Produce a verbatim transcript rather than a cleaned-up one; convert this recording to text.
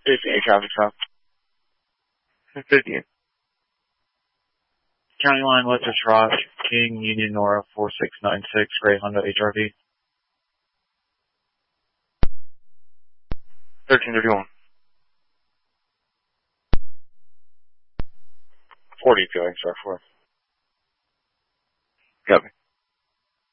fifteen, traffic stop. fifteen. County line, Lettuce Rock, King, Union Nora, four six nine six, Gray Honda H R V. thirteen thirty-one. forty P X R four.